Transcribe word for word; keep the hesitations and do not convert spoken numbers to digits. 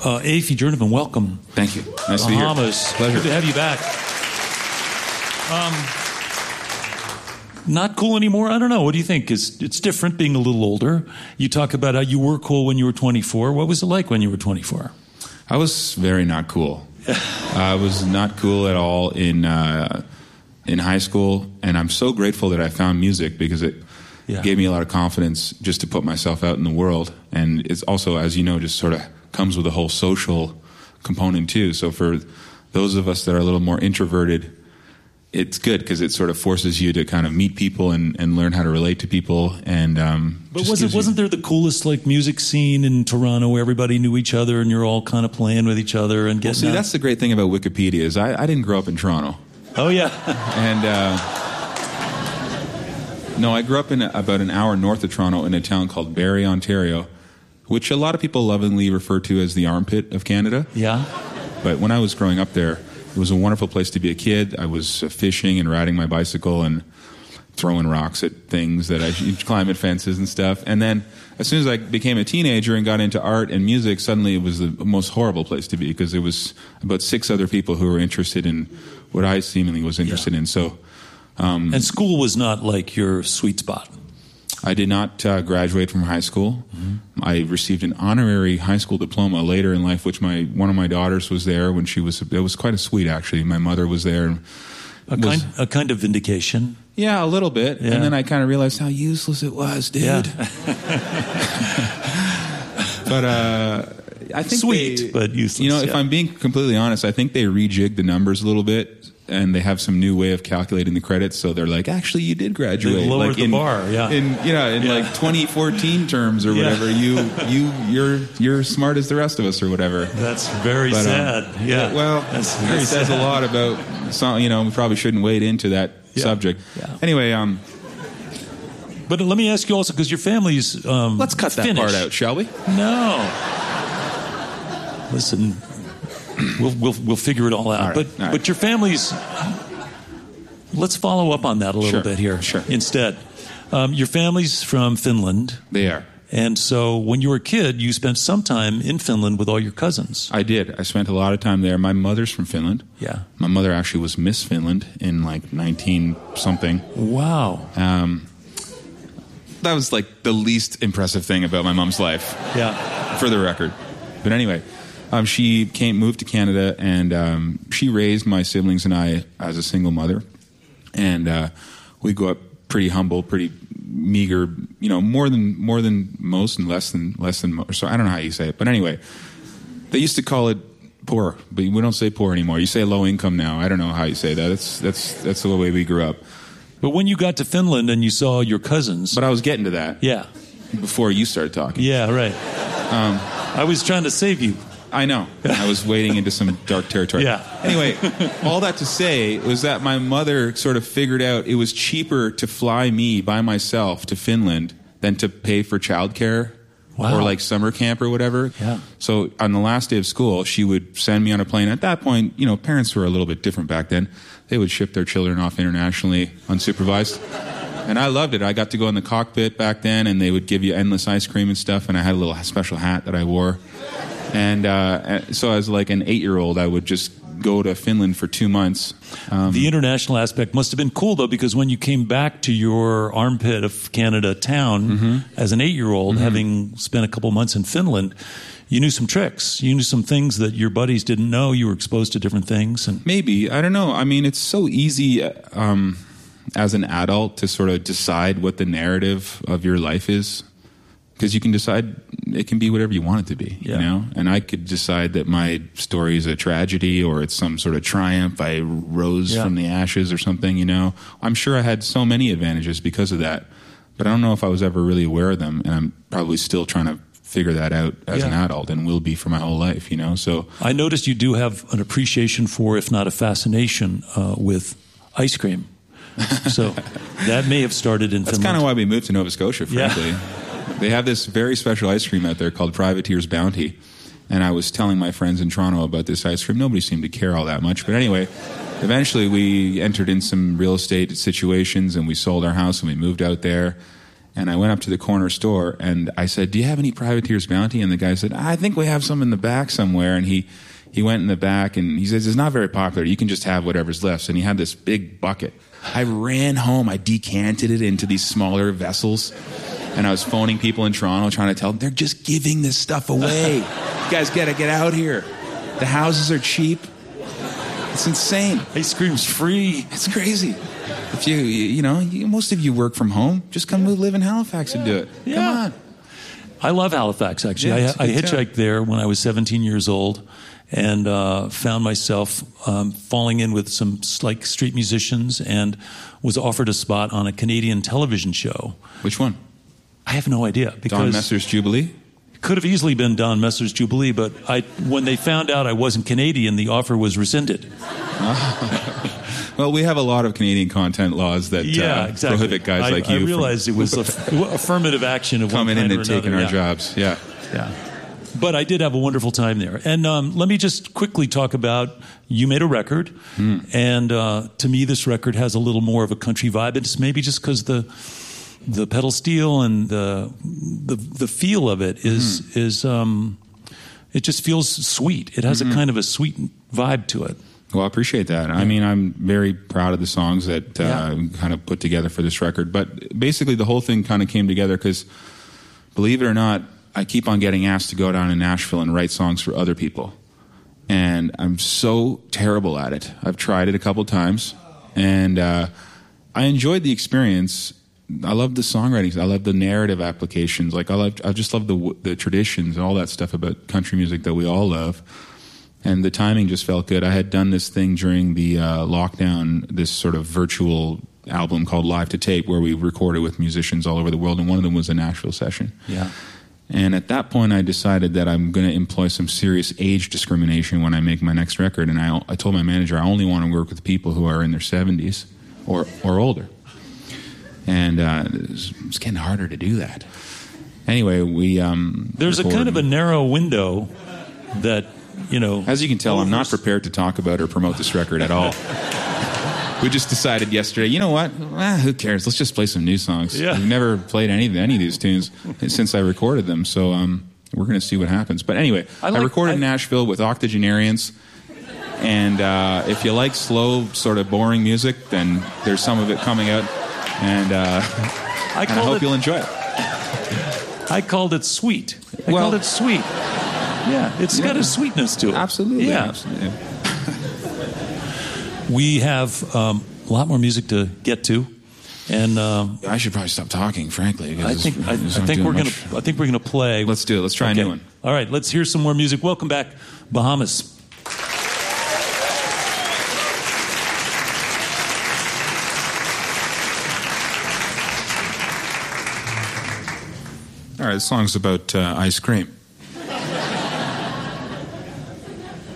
Uh, Aphie Jernigan, welcome. Thank you. Nice to be here. Bahamas. Pleasure. Good to have you back. Um, not cool anymore? I don't know. What do you think? It's, it's different being a little older. You talk about how you were cool when you were twenty-four. What was it like when you were twenty-four? I was very not cool. I was not cool at all in uh, in high school, and I'm so grateful that I found music because it yeah. gave me a lot of confidence just to put myself out in the world. And it's also, as you know, just sort of comes with a whole social component too. So for those of us that are a little more introverted, it's good because it sort of forces you to kind of meet people and, and learn how to relate to people. And um, but was it wasn't you... there the coolest like music scene in Toronto where everybody knew each other and you're all kind of playing with each other and getting? Well, see, out? That's the great thing about Wikipedia is I, I didn't grow up in Toronto. Oh yeah, and uh, no, I grew up in a, about an hour north of Toronto in a town called Barrie, Ontario, which a lot of people lovingly refer to as the armpit of Canada. Yeah, but when I was growing up there, it was a wonderful place to be a kid. I was uh, fishing and riding my bicycle and throwing rocks at things that I climb at fences and stuff. And then as soon as I became a teenager and got into art and music, suddenly it was the most horrible place to be because there was about six other people who were interested in what I seemingly was interested yeah. in. So, um, and school was not like your sweet spot. I did not uh, graduate from high school. Mm-hmm. I received an honorary high school diploma later in life, which my one of my daughters was there when she was. It was quite a sweet, actually. My mother was there. And a was, kind, a kind of vindication. Yeah, a little bit. Yeah. And then I kind of realized how useless it was, dude. Yeah. but uh, I think sweet, they, but useless. You know, yeah. if I'm being completely honest, I think they rejigged the numbers a little bit. And they have some new way of calculating the credits, so they're like, actually, you did graduate. They lowered like the in, bar, yeah. In yeah, in yeah. like twenty fourteen terms or whatever. Yeah. You you you're you're smart as the rest of us or whatever. That's very but, sad. Um, yeah. Well, That's that very says sad. a lot about some. You know, we probably shouldn't wade into that yeah. subject. Yeah. Anyway, um. But let me ask you also, because your family's um, let's cut that Finnish. part out, shall we? No. Listen, we'll we'll we'll figure it all out. All right. But all right. but your family's. Let's follow up on that a little sure. bit here. Sure. Instead, um, your family's from Finland. They are. And so when you were a kid, you spent some time in Finland with all your cousins. I did. I spent a lot of time there. My mother's from Finland. Yeah. My mother actually was Miss Finland in like nineteen something. Wow. Um, that was like the least impressive thing about my mom's life. Yeah. For the record. But anyway, um, she came, moved to Canada, and um, she raised my siblings and I as a single mother. And uh, we grew up pretty humble, pretty meager, you know, more than more than most and less than less than most. So I don't know how you say it, but anyway, they used to call it poor, but we don't say poor anymore. You say low income now. I don't know how you say that. That's that's that's the way we grew up. But when you got to Finland and you saw your cousins, but I was getting to that. Yeah. Before you started talking. Yeah, right. Um, I was trying to save you. I know. I was wading into some dark territory. Yeah. Anyway, all that to say was that my mother sort of figured out it was cheaper to fly me by myself to Finland than to pay for childcare wow. or like summer camp or whatever. Yeah. So on the last day of school, she would send me on a plane. At that point, you know, parents were a little bit different back then. They would ship their children off internationally unsupervised. And I loved it. I got to go in the cockpit back then, and they would give you endless ice cream and stuff, and I had a little special hat that I wore. And uh, so as like an eight-year-old, I would just go to Finland for two months. Um, the international aspect must have been cool, though, because when you came back to your armpit of Canada town mm-hmm. as an eight-year-old, mm-hmm. having spent a couple months in Finland, you knew some tricks. You knew some things that your buddies didn't know. You were exposed to different things. And maybe. I don't know. I mean, it's so easy um, as an adult to sort of decide what the narrative of your life is. Because you can decide it can be whatever you want it to be, yeah. you know? And I could decide that my story is a tragedy or it's some sort of triumph. I rose yeah. from the ashes or something, you know? I'm sure I had so many advantages because of that. But I don't know if I was ever really aware of them. And I'm probably still trying to figure that out as yeah. an adult and will be for my whole life, you know? So I noticed you do have an appreciation for, if not a fascination, uh, with ice cream. So that may have started in That's Finland. kind of why we moved to Nova Scotia, frankly. Yeah. They have this very special ice cream out there called Privateer's Bounty. And I was telling my friends in Toronto about this ice cream. Nobody seemed to care all that much. But anyway, eventually we entered in some real estate situations and we sold our house and we moved out there. And I went up to the corner store and I said, "Do you have any Privateer's Bounty?" And the guy said, "I think we have some in the back somewhere." And he, he went in the back and he says, "It's not very popular. You can just have whatever's left." And he had this big bucket. I ran home. I decanted it into these smaller vessels. And I was phoning people in Toronto trying to tell them, "They're just giving this stuff away. You guys got to get out here. The houses are cheap." It's insane. Ice cream's free. It's crazy. If you, you know, you, most of you work from home. Just come live in Halifax and do it. Yeah. Come on. I love Halifax, actually. Yeah, I, I hitchhiked there when I was seventeen years old and uh, found myself um, falling in with some like street musicians and was offered a spot on a Canadian television show. Which one? I have no idea. Because Don Messer's Jubilee? Could have easily been Don Messer's Jubilee, but I, when they found out I wasn't Canadian, the offer was rescinded. Well, we have a lot of Canadian content laws that yeah, uh, exactly. prohibit guys I, like I you realized from it was a, affirmative action of coming one kind in or and another. taking our yeah. jobs. Yeah, yeah. But I did have a wonderful time there. And um, let me just quickly talk about, you made a record, mm. and uh, to me this record has a little more of a country vibe. It's maybe just because the the pedal steel and the the, the feel of it is mm. is um, it just feels sweet. It has mm-hmm. a kind of a sweet vibe to it. Well, I appreciate that. Yeah. I mean, I'm very proud of the songs that uh, yeah. kind of put together for this record. But basically, the whole thing kind of came together because, believe it or not, I keep on getting asked to go down to Nashville and write songs for other people. And I'm so terrible at it. I've tried it a couple times, and uh, I enjoyed the experience. I love the songwriting. I love the narrative applications. Like I love, I just love the the traditions and all that stuff about country music that we all love. And the timing just felt good. I had done this thing during the uh, lockdown, this sort of virtual album called Live to Tape, where we recorded with musicians all over the world, and one of them was a Nashville session. Yeah. And at that point, I decided that I'm going to employ some serious age discrimination when I make my next record. And I, I told my manager I only want to work with people who are in their seventies or or older. And uh, it's, it's getting harder to do that. Anyway, we um, there's recorded. a kind of a narrow window that. You know, as you can tell, I'm not prepared to talk about or promote this record at all. We just decided yesterday, you know what? Ah, who cares? Let's just play some new songs. Yeah. We've never played any, any of these tunes since I recorded them, so um, we're going to see what happens. But anyway, I, like, I recorded I, in Nashville with Octogenarians, and uh, if you like slow, sort of boring music, then there's some of it coming out, and, uh, I, and I hope it, you'll enjoy it. I called it sweet. I well, called it sweet. Yeah, it's yeah. got a sweetness to it. Absolutely. Yeah. Absolutely. We have um, a lot more music to get to, and um, I should probably stop talking, frankly. I think I, I think we're gonna I think we're gonna play. Let's do it. Let's try okay. a new one. All right, let's hear some more music. Welcome back, Bahamas. All right, this song's about uh, ice cream.